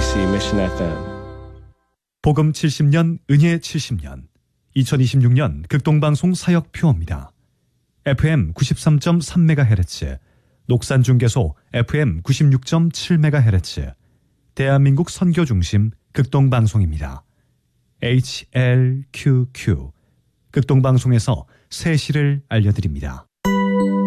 WBC Mission FM. 복음 70년, 은혜 70년, 2026년 극동방송 사역표입니다. FM 93.3MHz, 녹산중개소 FM 96.7MHz, 대한민국 선교중심 극동방송입니다. HLQQ, 극동방송에서 새 시를 알려드립니다.